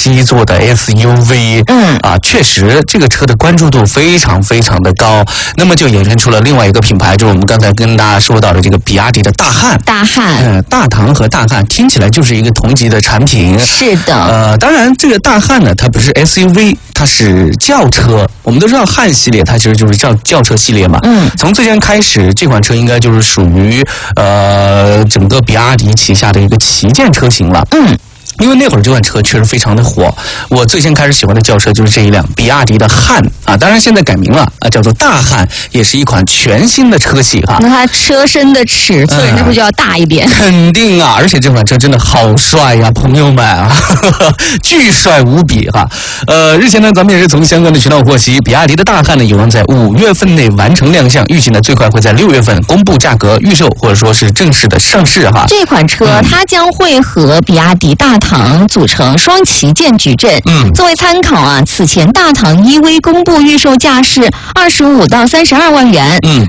7座的 SUV。确实这个车的关注度非常非常的高，那么就衍生出了另外一个品牌，就是我们刚才跟大家说到的这个比亚迪的大汉。大唐和大汉听起来就是一个同级的产品。 是的。 当然这个大汉呢，它不是 SUV， 它是轿车。我们都知道汉系列它其实就是轿车系列嘛。从最先开始，这款车应该就是属于整个比亚迪旗下的一个旗舰车型了。因为那会儿这款车确实非常的火，我最先开始喜欢的轿车就是这一辆比亚迪的汉啊，当然现在改名了啊，叫做大汉，也是一款全新的车系哈。 那它车身的尺寸是不是就要大一点？ 肯定啊，而且这款车真的好帅呀，朋友们啊，巨帅无比哈。日前呢，咱们也是从相关的渠道获悉，比亚迪的大汉呢有望在5月份内完成亮相，预计呢最快会在6月份公布价格、预售或者说是正式的上市哈。 这款车它将会和比亚迪大唐组成双旗舰矩阵。作为参考啊，此前大唐EV公布预售价是25到32万元。